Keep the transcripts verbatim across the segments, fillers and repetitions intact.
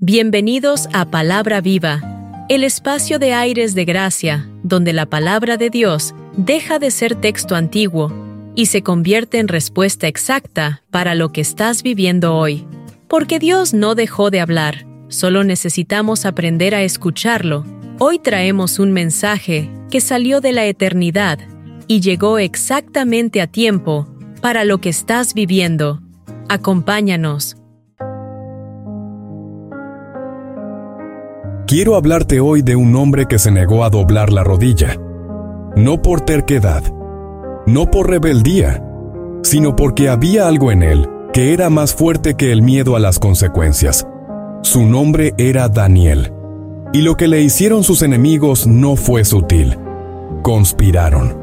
Bienvenidos a Palabra Viva, el espacio de aires de gracia, donde la palabra de Dios deja de ser texto antiguo y se convierte en respuesta exacta para lo que estás viviendo hoy. Porque Dios no dejó de hablar, solo necesitamos aprender a escucharlo. Hoy traemos un mensaje que salió de la eternidad y llegó exactamente a tiempo para lo que estás viviendo. Acompáñanos. Quiero hablarte hoy de un hombre que se negó a doblar la rodilla, no por terquedad, no por rebeldía, sino porque había algo en él que era más fuerte que el miedo a las consecuencias. Su nombre era Daniel, y lo que le hicieron sus enemigos no fue sutil. Conspiraron,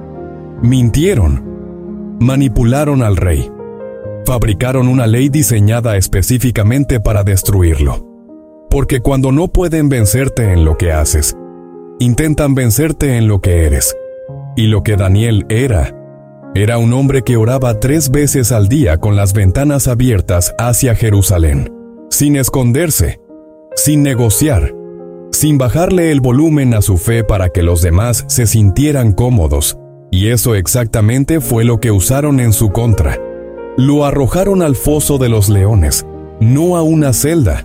mintieron, manipularon al rey, fabricaron una ley diseñada específicamente para destruirlo. Porque cuando no pueden vencerte en lo que haces, intentan vencerte en lo que eres. Y lo que Daniel era, era un hombre que oraba tres veces al día con las ventanas abiertas hacia Jerusalén, sin esconderse, sin negociar, sin bajarle el volumen a su fe para que los demás se sintieran cómodos. Y eso exactamente fue lo que usaron en su contra. Lo arrojaron al foso de los leones, no a una celda,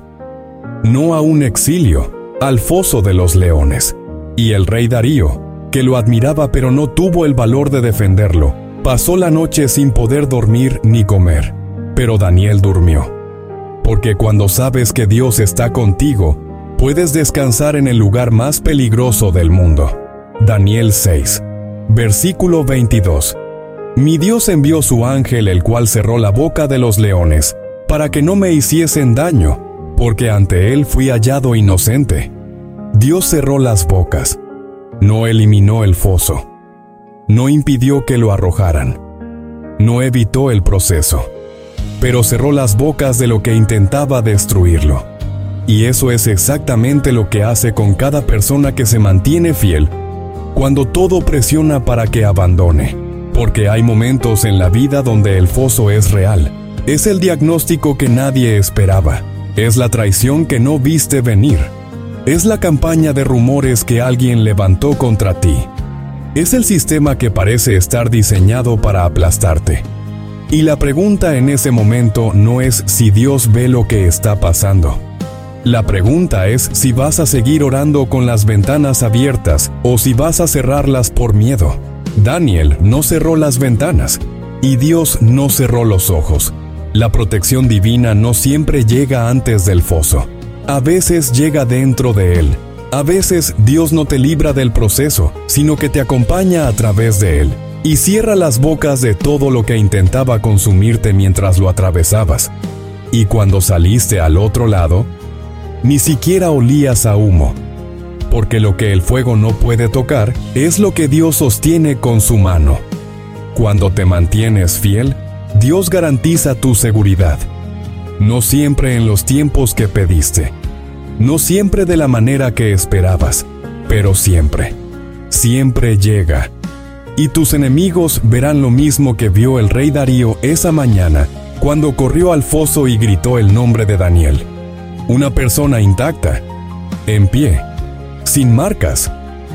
no a un exilio, al foso de los leones. Y el rey Darío, que lo admiraba pero no tuvo el valor de defenderlo, pasó la noche sin poder dormir ni comer. Pero Daniel durmió. Porque cuando sabes que Dios está contigo, puedes descansar en el lugar más peligroso del mundo. Daniel seis, versículo veintidós. Mi Dios envió su ángel, el cual cerró la boca de los leones, para que no me hiciesen daño, porque ante él fui hallado inocente. Dios cerró las bocas, no eliminó el foso, no impidió que lo arrojaran, no evitó el proceso, pero cerró las bocas de lo que intentaba destruirlo. Y eso es exactamente lo que hace con cada persona que se mantiene fiel, cuando todo presiona para que abandone. Porque hay momentos en la vida donde el foso es real, es el diagnóstico que nadie esperaba. Es la traición que no viste venir. Es la campaña de rumores que alguien levantó contra ti. Es el sistema que parece estar diseñado para aplastarte. Y la pregunta en ese momento no es si Dios ve lo que está pasando. La pregunta es si vas a seguir orando con las ventanas abiertas o si vas a cerrarlas por miedo. Daniel no cerró las ventanas y Dios no cerró los ojos. La protección divina no siempre llega antes del foso. A veces llega dentro de él. A veces Dios no te libra del proceso, sino que te acompaña a través de él. Y cierra las bocas de todo lo que intentaba consumirte mientras lo atravesabas. Y cuando saliste al otro lado, ni siquiera olías a humo. Porque lo que el fuego no puede tocar es lo que Dios sostiene con su mano. Cuando te mantienes fiel, Dios garantiza tu seguridad. No siempre en los tiempos que pediste. No siempre de la manera que esperabas. Pero siempre. Siempre llega. Y tus enemigos verán lo mismo que vio el rey Darío esa mañana, cuando corrió al foso y gritó el nombre de Daniel. Una persona intacta, en pie, sin marcas,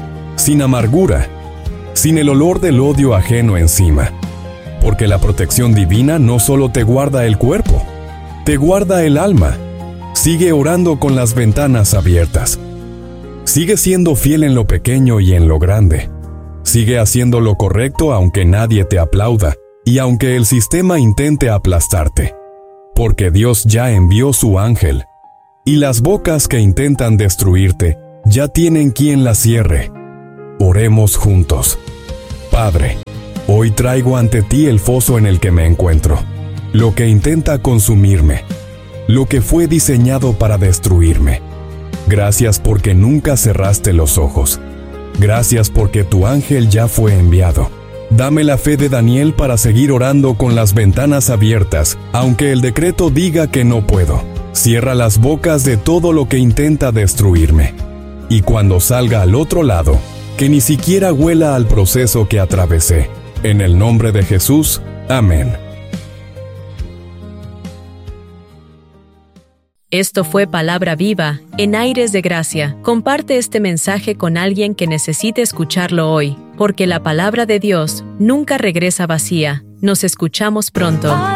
sin amargura, sin el olor del odio ajeno encima. Porque la protección divina no solo te guarda el cuerpo, te guarda el alma. Sigue orando con las ventanas abiertas. Sigue siendo fiel en lo pequeño y en lo grande. Sigue haciendo lo correcto aunque nadie te aplauda y aunque el sistema intente aplastarte. Porque Dios ya envió su ángel. Y las bocas que intentan destruirte ya tienen quien las cierre. Oremos juntos. Padre, hoy traigo ante ti el foso en el que me encuentro, lo que intenta consumirme, lo que fue diseñado para destruirme. Gracias porque nunca cerraste los ojos. Gracias porque tu ángel ya fue enviado. Dame la fe de Daniel para seguir orando con las ventanas abiertas, aunque el decreto diga que no puedo. Cierra las bocas de todo lo que intenta destruirme. Y cuando salga al otro lado, que ni siquiera huela al proceso que atravesé. En el nombre de Jesús, amén. Esto fue Palabra Viva, en Aires de Gracia. Comparte este mensaje con alguien que necesite escucharlo hoy, porque la palabra de Dios nunca regresa vacía. Nos escuchamos pronto.